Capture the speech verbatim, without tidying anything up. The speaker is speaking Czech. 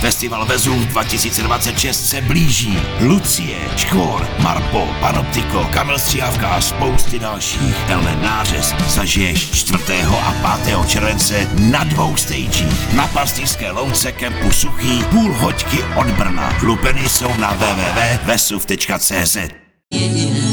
Festival Vezuv dva tisíce dvacet šest se blíží. Lucie, Škvor, Marpo, Panoptiko, Kamil Stříhavka a spousty dalších. Tenhle nářez zažiješ čtvrtého a pátého července na dvou stagích. Na Pastýřské louce kempu Suchý, půl hoďky od Brna. Lupeny jsou na w w w tečka vesuv tečka cé zet.